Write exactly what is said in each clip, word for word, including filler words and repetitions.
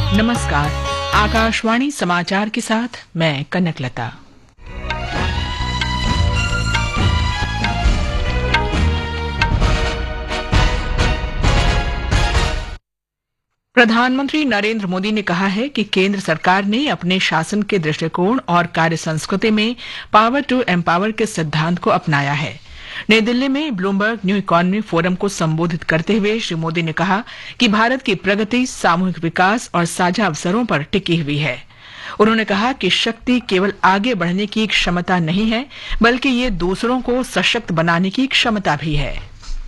नमस्कार। आकाशवाणी समाचार के साथ मैं कनकलता। प्रधानमंत्री नरेंद्र मोदी ने कहा है कि केंद्र सरकार ने अपने शासन के दृष्टिकोण और कार्य संस्कृति में पावर टू एम्पावर के सिद्धांत को अपनाया है। नई दिल्ली में ब्लूमबर्ग न्यू इकोनॉमी फोरम को संबोधित करते हुए श्री मोदी ने कहा कि भारत की प्रगति सामूहिक विकास और साझा अवसरों पर टिकी हुई है। उन्होंने कहा कि शक्ति केवल आगे बढ़ने की क्षमता नहीं है, बल्कि ये दूसरों को सशक्त बनाने की क्षमता भी है।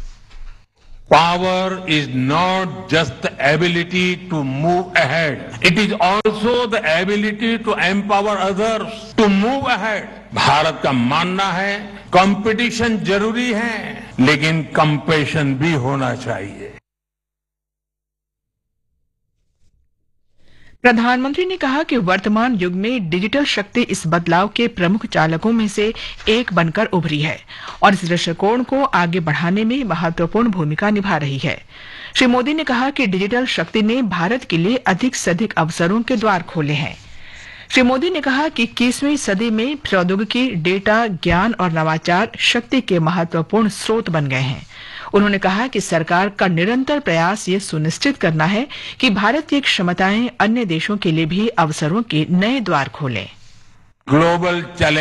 Power is not just the ability to move ahead. It is also the ability to empower others to move ahead. Bharat का मानना है कंपटीशन जरूरी है, लेकिन कंपैशन भी होना चाहिए। प्रधानमंत्री ने कहा कि वर्तमान युग में डिजिटल शक्ति इस बदलाव के प्रमुख चालकों में से एक बनकर उभरी है और इस दृष्टिकोण को आगे बढ़ाने में महत्वपूर्ण भूमिका निभा रही है। श्री मोदी ने कहा कि डिजिटल शक्ति ने भारत के लिए अधिक से अधिक अवसरों के द्वार खोले हैं। श्री मोदी ने कहा कि इक्कीसवीं सदी में प्रौद्योगिकी, डेटा, ज्ञान और नवाचार शक्ति के महत्वपूर्ण स्रोत बन गए हैं। उन्होंने कहा कि सरकार का निरंतर प्रयास ये सुनिश्चित करना है कि भारत की क्षमताएं अन्य देशों के लिए भी अवसरों के नए द्वार खोलें। Global challenge